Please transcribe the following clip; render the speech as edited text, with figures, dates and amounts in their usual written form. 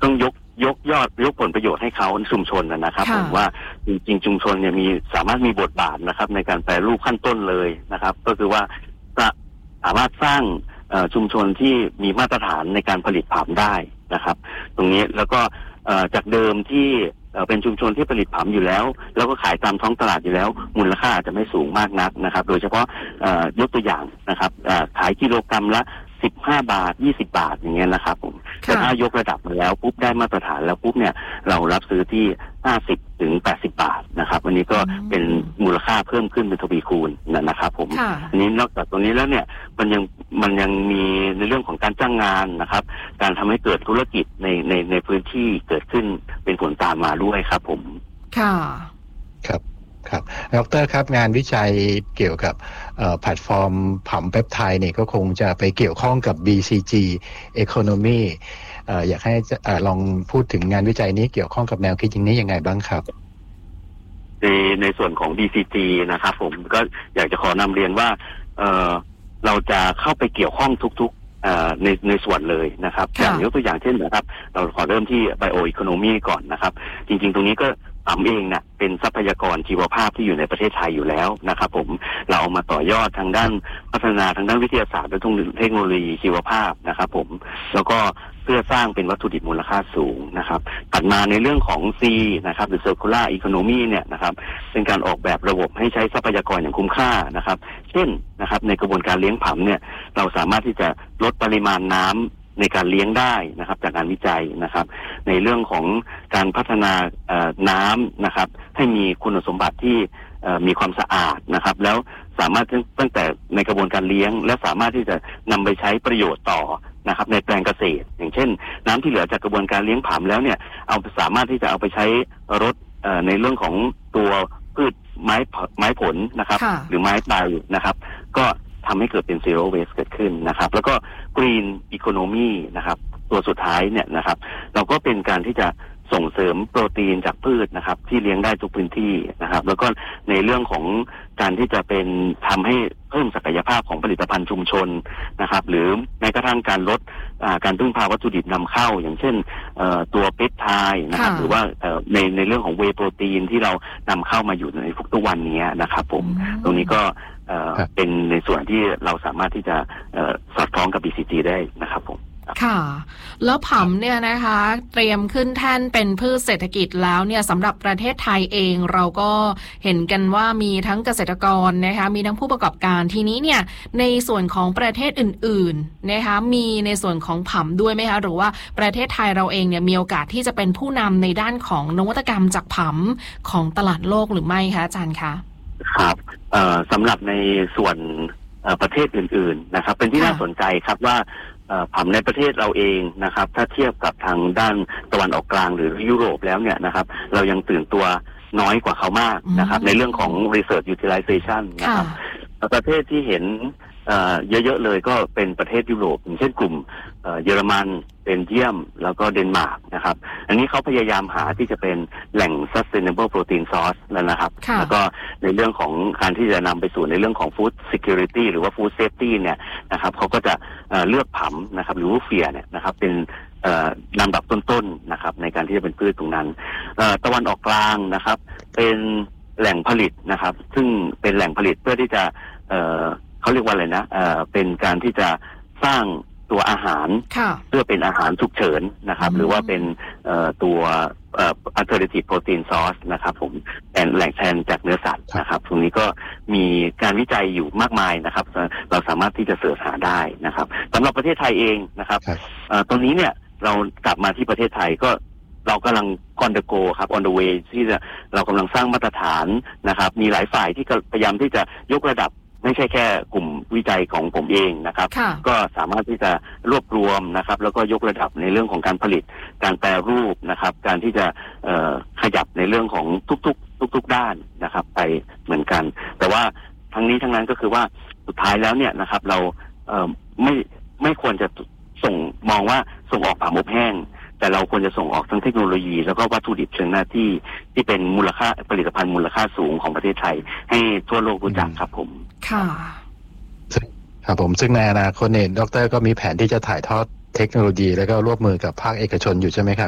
ต้องยกผลประโยชน์ให้เขาชุมชนนะครับผมว่าจริงๆชุมชนเนี่ยสามารถมีบทบาทนะครับในการแปรรูปขั้นต้นเลยนะครับก็คือว่าสามารถสร้างชุมชนที่มีมาตรฐานในการผลิตผำได้นะครับตรงนี้แล้วก็จากเดิมที่เป็นชุมชนที่ผลิตผำอยู่แล้วแล้วก็ขายตามท้องตลาดอยู่แล้วมูลค่าอาจจะไม่สูงมากนักนะครับโดยเฉพาะยกตัวอย่างนะครับขายกิโลกรัมละ15 บาท20 บาทอย่างเงี้ยนะครับผมแต่ถ้ายกระดับมาแล้วปุ๊บได้มาตรฐานแล้วปุ๊บเนี่ยเรารับซื้อที่50 ถึง 80 บาทนะครับอันนี้ก็เป็นมูลค่าเพิ่มขึ้นเป็นทวีคูณนะครับผมอันนี้นอกจากตรงนี้แล้วเนี่ยมันยังมีในเรื่องของการจ้างงานนะครับการทำให้เกิดธุรกิจในพื้นที่เกิดขึ้นเป็นผลตามมาด้วยครับผมค่ะครับดร.ครับงานวิจัยเกี่ยวกับแพลตฟอร์มผำเปปไทด์เนี่ยก็คงจะไปเกี่ยวข้องกับ BCG Economy อยากให้ลองพูดถึงงานวิจัยนี้เกี่ยวข้องกับแนวคิดนี้ยังไงบ้างครับในส่วนของ BCG นะครับผมก็อยากจะขอนำเรียนว่าเราจะเข้าไปเกี่ยวข้องทุกๆในส่วนเลยนะครับอย่างยกตัวอย่างเช่นนะครับเราขอเริ่มที่ Bio Economy ก่อนนะครับจริงๆตรงนี้ก็เองเนี่ยเป็นทรัพยากรชีวภาพที่อยู่ในประเทศไทยอยู่แล้วนะครับผมเราเอามาต่อยอดทางด้านพัฒนาทางด้านวิทยาศาสตร์และเทคโนโลยีชีวภาพนะครับผมแล้วก็เพื่อสร้างเป็นวัตถุดิบมูลค่าสูงนะครับถัดมาในเรื่องของ C นะครับหรือ Circular Economy เนี่ยนะครับเป็นการออกแบบระบบให้ใช้ทรัพยากรอย่างคุ้มค่านะครับเช่นนะครับในกระบวนการเลี้ยงผำเนี่ยเราสามารถที่จะลดปริมาณน้ำในการเลี้ยงได้นะครับจากการวิจัยนะครับในเรื่องของการพัฒนาน้ำนะครับให้มีคุณสมบัติที่มีความสะอาดนะครับแล้วสามารถตั้งแต่ในกระบวนการเลี้ยงและสามารถที่จะนำไปใช้ประโยชน์ต่อนะครับในแปลงเกษตรอย่างเช่นน้ำที่เหลือจากกระบวนการเลี้ยงผำแล้วเนี่ยสามารถที่จะเอาไปใช้รดในเรื่องของตัวพืชไม้ผลนะครับหรือไม้ใบนะครับก็ทำให้เกิดเป็น zero waste เกิดขึ้นนะครับแล้วก็ green economy นะครับตัวสุดท้ายเนี่ยนะครับเราก็เป็นการที่จะส่งเสริมโปรตีนจากพืชนะครับที่เลี้ยงได้ทุกพื้นที่นะครับแล้วก็ในเรื่องของการที่จะเป็นทำให้เพิ่มศักยภาพของผลิตภัณฑ์ชุมชนนะครับหรือแม้กระทั่งการลดการพึ่งพาวัตถุดิบนำเข้าอย่างเช่นตัวเปปไทด์นะครับหรือว่าในเรื่องของเวย์โปรตีนที่เรานำเข้ามาอยู่ในทุกวันนี้นะครับผมตรงนี้ก็เป็นในส่วนที่เราสามารถที่จะสอดคล้องกับ BCG ได้นะครับผมค่ะแล้วผำเนี่ยนะคะเตรียมขึ้นแท่นเป็นพืชเศรษฐกิจแล้วเนี่ยสำหรับประเทศไทยเองเราก็เห็นกันว่ามีทั้งเกษตรกรนะคะมีทั้งผู้ประกอบการทีนี้เนี่ยในส่วนของประเทศอื่นๆนะคะมีในส่วนของผำด้วยไหมคะหรือว่าประเทศไทยเราเองเนี่ยมีโอกาสที่จะเป็นผู้นำในด้านของนวัตกรรมจากผำของตลาดโลกหรือไม่คะอาจารย์คะครับสำหรับในส่วนประเทศอื่นๆนะครับเป็นที่น่าสนใจครับว่าผำในประเทศเราเองนะครับถ้าเทียบกับทางด้านตะวันออกกลางหรือยุโรปแล้วเนี่ยนะครับเรายังตื่นตัวน้อยกว่าเขามากนะครับในเรื่องของ research utilization นะครับประเทศที่เห็นเยอะๆเลยก็เป็นประเทศยุโรปอย่างเช่นกลุ่มเยอรมันเบลเยียมแล้วก็เดนมาร์กนะครับอันนี้เขาพยายามหาที่จะเป็นแหล่ง sustainable protein source แล้วนะครับแล้วก็ในเรื่องของการที่จะนำไปสู่ในเรื่องของ food security หรือว่า food safety เนี่ยนะครับเขาก็จะเลือกผำนะครับหรือว่าเฟียเนี่ยนะครับเป็นลำดับต้นๆนะครับในการที่จะเป็นพืชตรงนั้นตะวันออกกลางนะครับเป็นแหล่งผลิตนะครับซึ่งเป็นแหล่งผลิตเพื่อที่จะเขาเรียกว่าอะไรนะเป็นการที่จะสร้างตัวอาหารเพื่อเป็นอาหารฉุกเฉินนะครับหรือว่าเป็นตัวalternative protein source นะครับผมแหล่งแทนจากเนื้อสัตว์นะครับตรงนี้ก็มีการวิจัยอยู่มากมายนะครับเราสามารถที่จะเสิร์ชหาได้นะครับสำหรับประเทศไทยเองนะครับตรงนี้เนี่ยเรากลับมาที่ประเทศไทยก็เรากำลัง on the go ครับ on the way ที่เรากำลังสร้างมาตรฐานนะครับมีหลายฝ่ายที่พยายามที่จะยกระดับไม่ใช่แค่กลุ่มวิจัยของผมเองนะครับก็สามารถที่จะรวบรวมนะครับแล้วก็ยกระดับในเรื่องของการผลิตการแปรรูปนะครับการที่จะขยับในเรื่องของทุกด้านนะครับไปเหมือนกันแต่ว่าทั้งนี้ทั้งนั้นก็คือว่าสุดท้ายแล้วเนี่ยนะครับเราไม่ควรจะมองว่าส่งออกผำอบแห้งแต่เราควรจะส่งออกทั้งเทคโนโลยีแล้วก็วัตถุดิบเชิงหน้าที่เป็นมูลค่าผลิตภัณฑ์มูลค่าสูงของประเทศไทยให้ทั่วโลกรู้จักครับผมค่ะครับผมซึ่งในอนาคตเนี่ยดร.ก็มีแผนที่จะถ่ายทอดเทคโนโลยีแล้วก็ร่วมมือกับภาคเอกชนอยู่ใช่ไหมครับ